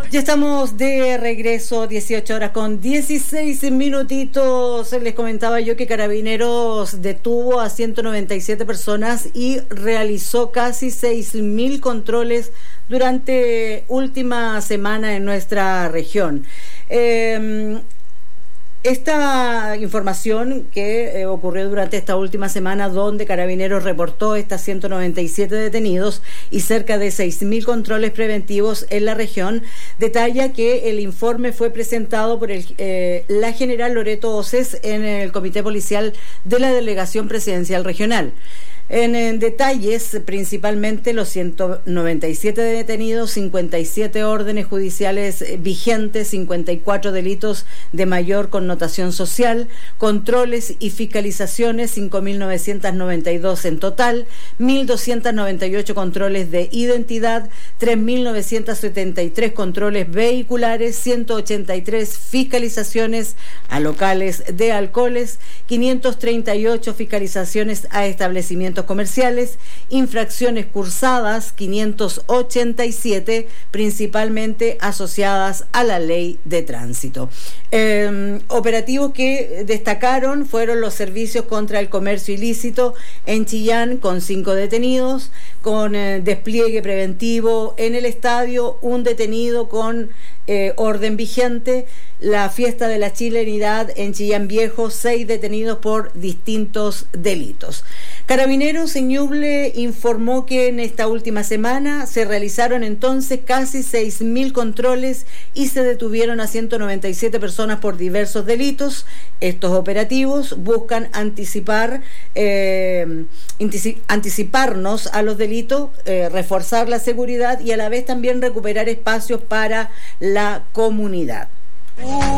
Ya estamos de regreso, 18 horas con 16 minutitos. Les comentaba yo que Carabineros detuvo a 197 personas y realizó casi 6.000 controles durante última semana en nuestra región. Esta información que ocurrió durante esta última semana, donde Carabineros reportó estas 197 detenidos y cerca de 6.000 controles preventivos en la región, detalla que el informe fue presentado por la general Loreto Oces en el Comité Policial de la Delegación Presidencial Regional. En detalles, principalmente los 197 detenidos, 57 órdenes judiciales vigentes, 54 delitos de mayor connotación social, controles y fiscalizaciones, 5.992 en total, 1.298 controles de identidad, 3.973 controles vehiculares, 183 fiscalizaciones a locales de alcoholes, 538 fiscalizaciones a establecimientos comerciales, infracciones cursadas 587, principalmente asociadas a la ley de tránsito. Operativos que destacaron fueron los servicios contra el comercio ilícito en Chillán, con 5 detenidos, con despliegue preventivo en el estadio, un detenido con orden vigente, la fiesta de la chilenidad en Chillán Viejo, 6 detenidos por distintos delitos. Carabineros en Ñuble informó que en esta última semana se realizaron entonces casi 6.000 controles y se detuvieron a 197 personas por diversos delitos. Estos operativos buscan anticiparnos a los delitos, reforzar la seguridad y a la vez también recuperar espacios para la comunidad.